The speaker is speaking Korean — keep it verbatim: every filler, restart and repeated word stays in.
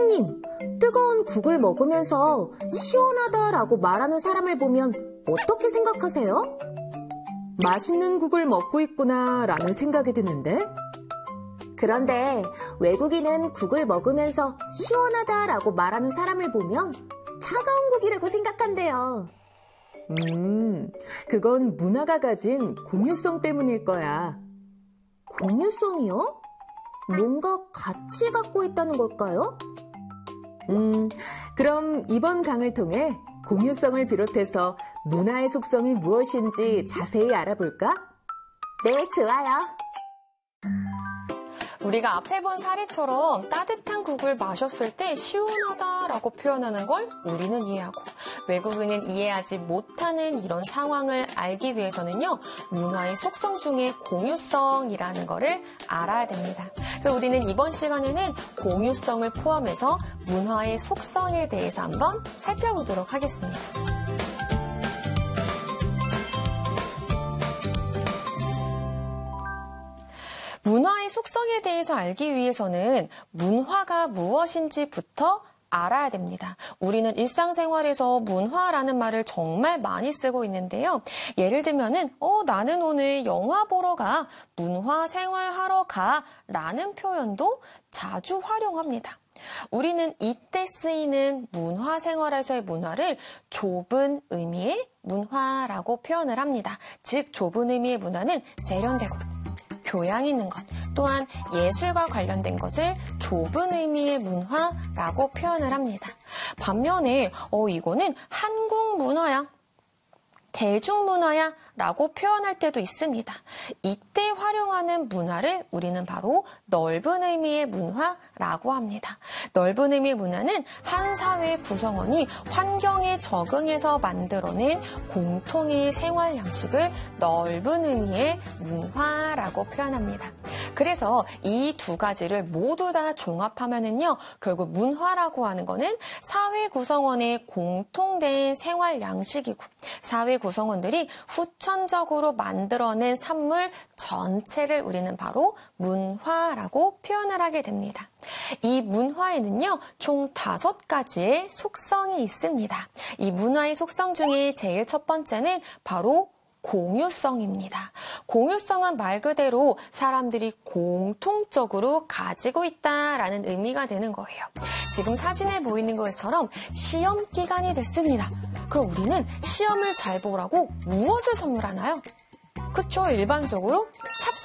선생님, 뜨거운 국을 먹으면서 시원하다라고 말하는 사람을 보면 어떻게 생각하세요? 맛있는 국을 먹고 있구나 라는 생각이 드는데? 그런데 외국인은 국을 먹으면서 시원하다라고 말하는 사람을 보면 차가운 국이라고 생각한대요. 음, 그건 문화가 가진 공유성 때문일 거야. 공유성이요? 뭔가 같이 갖고 있다는 걸까요? 음, 그럼 이번 강을 통해 공유성을 비롯해서 문화의 속성이 무엇인지 자세히 알아볼까? 네, 좋아요. 우리가 앞에 본 사례처럼 따뜻한 국을 마셨을 때 시원하다라고 표현하는 걸 우리는 이해하고 외국인은 이해하지 못하는 이런 상황을 알기 위해서는요, 문화의 속성 중에 공유성이라는 거를 알아야 됩니다. 그래서 우리는 이번 시간에는 공유성을 포함해서 문화의 속성에 대해서 한번 살펴보도록 하겠습니다. 문화의 속성에 대해서 알기 위해서는 문화가 무엇인지부터 알아야 됩니다. 우리는 일상생활에서 문화라는 말을 정말 많이 쓰고 있는데요. 예를 들면은 어 나는 오늘 영화 보러 가, 문화 생활하러 가 라는 표현도 자주 활용합니다. 우리는 이때 쓰이는 문화 생활에서의 문화를 좁은 의미의 문화라고 표현을 합니다. 즉 좁은 의미의 문화는 세련되고 교양 있는 것, 또한 예술과 관련된 것을 좁은 의미의 문화라고 표현을 합니다. 반면에 어 이거는 한국 문화야, 대중문화야 라고 표현할 때도 있습니다. 이때 활용하는 문화를 우리는 바로 넓은 의미의 문화라고 합니다. 넓은 의미의 문화는 한 사회의 구성원이 환경에 적응해서 만들어낸 공통의 생활 양식을 넓은 의미의 문화라고 표현합니다. 그래서 이 두 가지를 모두 다 종합하면은요, 결국 문화라고 하는 거는 사회 구성원의 공통된 생활 양식이고 사회 구성원들이 후천적으로 만들어낸 산물 전체를 우리는 바로 문화라고 표현을 하게 됩니다. 이 문화에는요, 총 다섯 가지의 속성이 있습니다. 이 문화의 속성 중에 제일 첫 번째는 바로 공유성입니다. 공유성은 말 그대로 사람들이 공통적으로 가지고 있다라는 의미가 되는 거예요. 지금 사진에 보이는 것처럼 시험 기간이 됐습니다. 그럼 우리는 시험을 잘 보라고 무엇을 선물하나요? 그쵸, 일반적으로 찹쌀